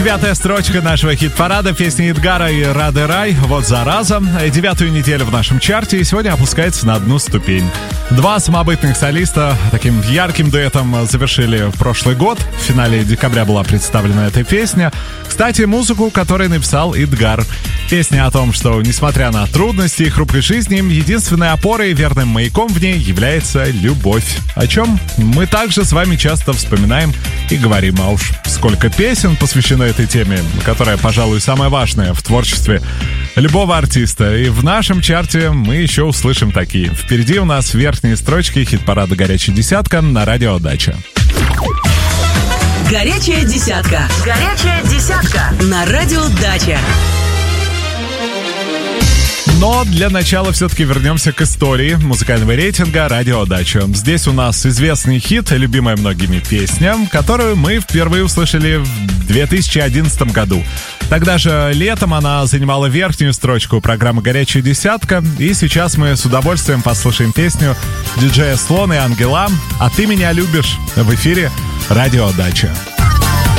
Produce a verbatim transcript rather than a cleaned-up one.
Девятая строчка нашего хит-парада, песни Эдгара и Рады Рай «Вот зараза». Девятую неделю в нашем чарте и сегодня опускается на одну ступень. Два самобытных солиста таким ярким дуэтом завершили прошлый год. В финале декабря была представлена эта песня. Кстати, музыку, которую написал Эдгар. Песня о том, что, несмотря на трудности и хрупкость жизни, единственной опорой и верным маяком в ней является любовь. О чем мы также с вами часто вспоминаем и говорим. А уж сколько песен посвящено этой теме, которая, пожалуй, самая важная в творчестве любого артиста. И в нашем чарте мы еще услышим такие. Впереди у нас верхние строчки хит-парада «Горячая десятка» на радио «Дача». Горячая десятка. Горячая десятка на радио «Дача». Но для начала все-таки вернемся к истории музыкального рейтинга «Радио Дача». Здесь у нас известный хит, любимая многими песня, которую мы впервые услышали в две тысячи одиннадцатом году. Тогда же летом она занимала верхнюю строчку программы «Горячая десятка». И сейчас мы с удовольствием послушаем песню диджея Слон и Ангела «А ты меня любишь» в эфире «Радио Дача».